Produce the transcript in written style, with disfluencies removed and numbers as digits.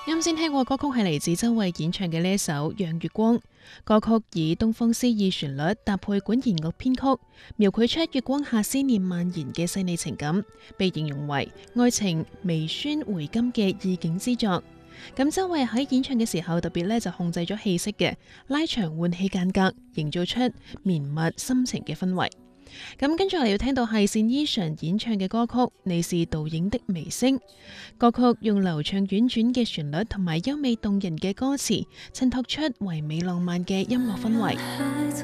啱先聽過歌曲係嚟自周蕙演唱嘅呢一首《讓月光》，歌曲以東方詩意旋律搭配管弦樂編曲，描繪出月光下思念蔓延嘅細膩情感，被形容為愛情微酸回甘嘅意境之作。咁周蕙喺演唱嘅時候特別就控制咗氣息嘅，拉長換氣間隔，營造出綿密深情嘅氛圍。咁跟住我哋要聽到係單依純演唱嘅歌曲《你是導演的微聲》，歌曲用流暢婉轉嘅旋律同埋優美動人嘅歌詞，襯托出唯美浪漫嘅音樂氛圍。